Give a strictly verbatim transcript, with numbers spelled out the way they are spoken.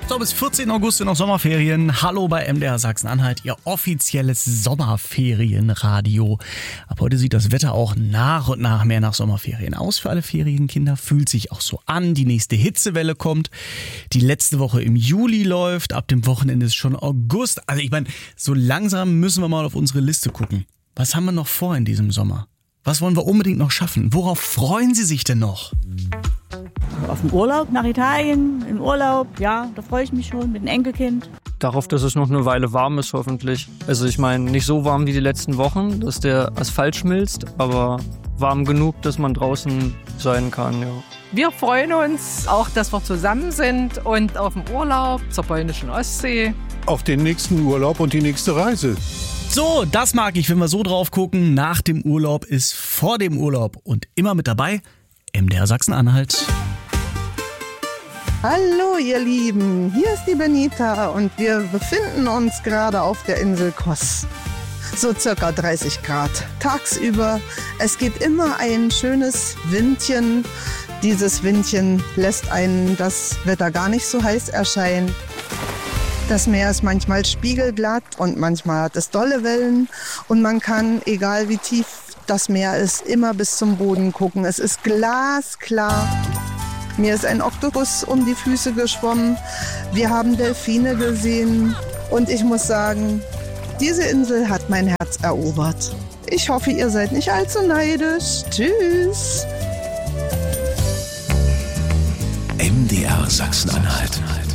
So, bis vierzehnten August sind noch Sommerferien. Hallo bei M D R Sachsen-Anhalt, Ihr offizielles Sommerferienradio. Ab heute sieht das Wetter auch nach und nach mehr nach Sommerferien aus für alle Ferienkinder. Fühlt sich auch so an. Die nächste Hitzewelle kommt. Die letzte Woche im Juli läuft. Ab dem Wochenende ist schon August. Also ich meine, so langsam müssen wir mal auf unsere Liste gucken. Was haben wir noch vor in diesem Sommer? Was wollen wir unbedingt noch schaffen? Worauf freuen Sie sich denn noch? Auf den Urlaub nach Italien, im Urlaub, ja, da freue ich mich schon mit dem Enkelkind. Darauf, dass es noch eine Weile warm ist, hoffentlich. Also ich meine, nicht so warm wie die letzten Wochen, dass der Asphalt schmilzt, aber warm genug, dass man draußen sein kann, ja. Wir freuen uns auch, dass wir zusammen sind und auf dem Urlaub zur polnischen Ostsee. Auf den nächsten Urlaub und die nächste Reise. So, das mag ich, wenn wir so drauf gucken. Nach dem Urlaub ist vor dem Urlaub. Und immer mit dabei M D R Sachsen-Anhalt. Hallo ihr Lieben, hier ist die Benita und wir befinden uns gerade auf der Insel Kos. So circa dreißig Grad tagsüber. Es geht immer ein schönes Windchen. Dieses Windchen lässt einen das Wetter gar nicht so heiß erscheinen. Das Meer ist manchmal spiegelglatt und manchmal hat es dolle Wellen. Und man kann, egal wie tief das Meer ist, immer bis zum Boden gucken. Es ist glasklar. Mir ist ein Oktopus um die Füße geschwommen. Wir haben Delfine gesehen. Und ich muss sagen, diese Insel hat mein Herz erobert. Ich hoffe, ihr seid nicht allzu neidisch. Tschüss. M D R Sachsen-Anhalt.